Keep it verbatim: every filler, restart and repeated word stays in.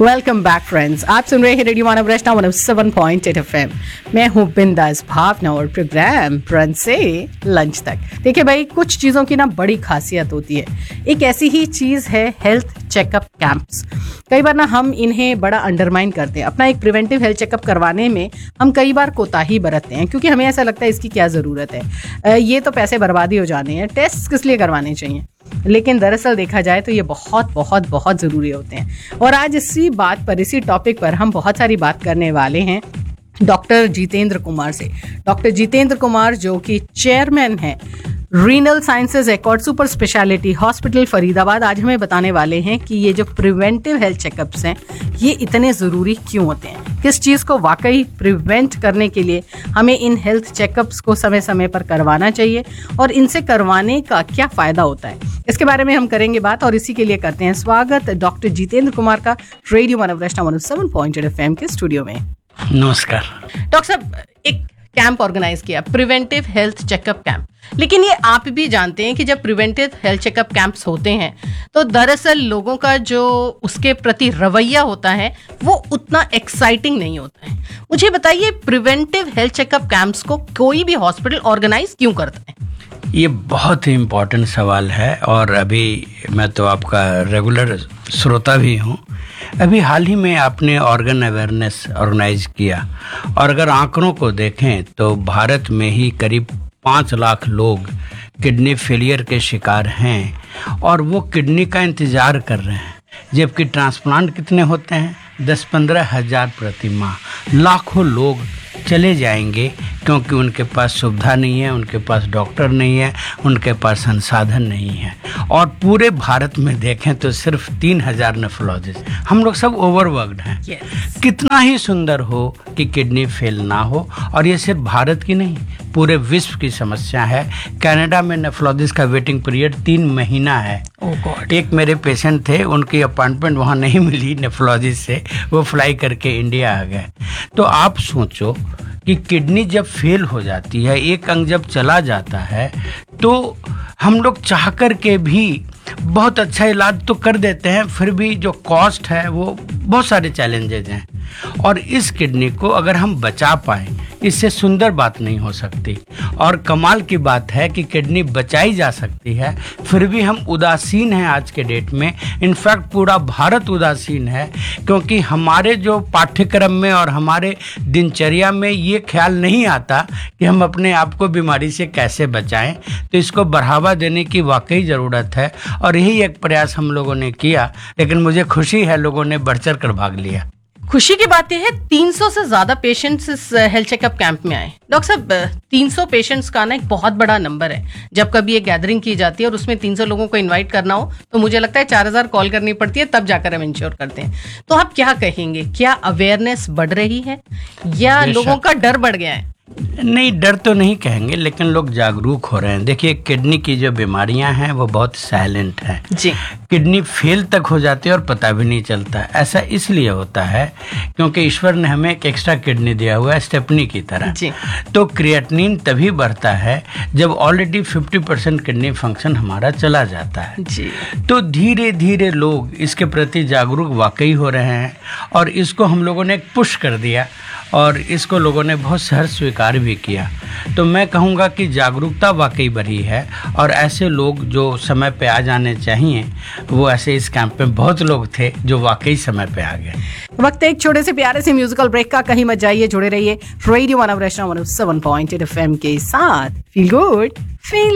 Welcome back friends, आप सुन रहे हैं रेडियो मानव रचना one O seven point eight F M. मैं हूँ बिंदास भावना और प्रोग्राम ब्रंच से लंच तक। देखिए भाई, कुछ चीज़ों की ना बड़ी खासियत होती है। एक ऐसी ही चीज़ है हेल्थ चेकअप कैंप्स। कई बार ना हम इन्हें बड़ा अंडरमाइन करते हैं। अपना एक प्रिवेंटिव हेल्थ चेकअप करवाने में हम कई बार कोताही बरतते हैं, क्योंकि हमें ऐसा लगता है इसकी क्या ज़रूरत है, ये तो पैसे बर्बादी हो जाने हैं, टेस्ट किस लिए करवाने चाहिए। लेकिन दरअसल देखा जाए तो ये बहुत बहुत बहुत ज़रूरी होते हैं। और आज इसी बात पर, इसी टॉपिक पर हम बहुत सारी बात करने वाले हैं डॉक्टर जितेंद्र कुमार से। डॉक्टर जितेंद्र कुमार जो कि चेयरमैन हैं renal sciences accord super speciality hospital Faridabad, आज हमें बताने वाले हैं कि ये जो प्रिवेंटिव हेल्थ चेकअप्स हैं ये इतने ज़रूरी क्यों होते हैं, किस चीज़ को वाकई प्रिवेंट करने के लिए हमें इन हेल्थ चेकअप्स को समय समय पर करवाना चाहिए और इनसे करवाने का क्या फ़ायदा होता है। इसके बारे में हम करेंगे बात, और इसी के लिए करते हैं स्वागत डॉक्टर जितेंद्र कुमार का रेडियो मानव रचना one O seven point eight F M के स्टूडियो में। नमस्कार डॉक्टर साहब, एक कैंप ऑर्गेनाइज किया, प्रिवेंटिव हेल्थ चेकअप कैंप। लेकिन ये आप भी जानते हैं कि जब प्रिवेंटिव हेल्थ चेकअप कैंप्स होते हैं तो दरअसल लोगों का जो उसके प्रति रवैया होता है वो उतना एक्साइटिंग नहीं होता है। मुझे बताइए, प्रिवेंटिव हेल्थ चेकअप कैंप्स को कोई भी हॉस्पिटल ऑर्गेनाइज क्यों करता है? ये बहुत ही इम्पोर्टेंट सवाल है, और अभी मैं तो आपका रेगुलर श्रोता भी हूँ। अभी हाल ही में आपने ऑर्गन अवेयरनेस ऑर्गेनाइज किया, और अगर आंकड़ों को देखें तो भारत में ही करीब पाँच लाख लोग किडनी फेलियर के शिकार हैं, और वो किडनी का इंतज़ार कर रहे हैं। जबकि ट्रांसप्लांट कितने होते हैं? दस पंद्रह हज़ार प्रति माह। लाखों लोग चले जाएंगे क्योंकि उनके पास सुविधा नहीं है, उनके पास डॉक्टर नहीं है, उनके पास संसाधन नहीं है। और पूरे भारत में देखें तो सिर्फ तीन हजार नेफ्रोलॉजिस्ट, हम लोग सब ओवरवर्क्ड हैं। yes. कितना ही सुंदर हो कि किडनी फेल ना हो, और ये सिर्फ भारत की नहीं पूरे विश्व की समस्या है। कनाडा में नेफ्रोलॉजिस्ट का वेटिंग पीरियड तीन महीना है। oh God. एक मेरे पेशेंट थे, उनकी अपॉइंटमेंट वहाँ नहीं मिली नेफ्रोलॉजिस्ट से, वो फ्लाई करके इंडिया आ गए। तो आप सोचो कि किडनी जब फेल हो जाती है, एक अंग जब चला जाता है, तो हम लोग चाह कर के भी बहुत अच्छा इलाज तो कर देते हैं, फिर भी जो कॉस्ट है वो बहुत सारे चैलेंजेज हैं। और इस किडनी को अगर हम बचा पाएँ, इससे सुंदर बात नहीं हो सकती। और कमाल की बात है कि किडनी बचाई जा सकती है, फिर भी हम उदासीन हैं आज के डेट में। इनफैक्ट पूरा भारत उदासीन है, क्योंकि हमारे जो पाठ्यक्रम में और हमारे दिनचर्या में ये ख्याल नहीं आता कि हम अपने आप को बीमारी से कैसे बचाएं। तो इसको बढ़ावा देने की वाकई ज़रूरत है, और यही एक प्रयास हम लोगों ने किया। लेकिन मुझे खुशी है, लोगों ने बढ़ चढ़ कर भाग लिया। खुशी की बात यह है तीन सौ से ज्यादा पेशेंट्स इस हेल्थ चेकअप कैंप में आए। डॉक्टर साहब, तीन सौ पेशेंट्स का ना एक बहुत बड़ा नंबर है। जब कभी एक गैदरिंग की जाती है और उसमें तीन सौ लोगों को इनवाइट करना हो तो मुझे लगता है चार हज़ार कॉल करनी पड़ती है, तब जाकर हम इंश्योर करते हैं। तो आप क्या कहेंगे, क्या अवेयरनेस बढ़ रही है या लोगों का डर बढ़ गया है? नहीं, डर तो नहीं कहेंगे, लेकिन लोग जागरूक हो रहे हैं। देखिए, किडनी की जो बीमारियां हैं वो बहुत साइलेंट हैं जी। किडनी फेल तक हो जाती है और पता भी नहीं चलता। ऐसा इसलिए होता है क्योंकि ईश्वर ने हमें एक एक्स्ट्रा किडनी दिया हुआ है, स्टेपनी की तरह जी। तो क्रिएटिनिन तभी बढ़ता है जब ऑलरेडी पचास परसेंट किडनी फंक्शन हमारा चला जाता है जी। तो धीरे धीरे लोग इसके प्रति जागरूक वाकई हो रहे हैं, और इसको हम लोगों ने एक पुश कर दिया, और इसको लोगों ने बहुत सहर्ष स्वीकार भी किया। तो मैं कहूँगा कि जागरूकता वाकई बढ़ी है, और ऐसे लोग जो समय पे आ जाने चाहिए, वो ऐसे इस कैंप में बहुत लोग थे जो वाकई समय पे आ गए। वक्त एक छोटे से प्यारे से म्यूजिकल ब्रेक का, कहीं मत जाइए, जुड़े रहिए रेडियो मानव रचना one O seven point eight F M के साथ। Feel good feel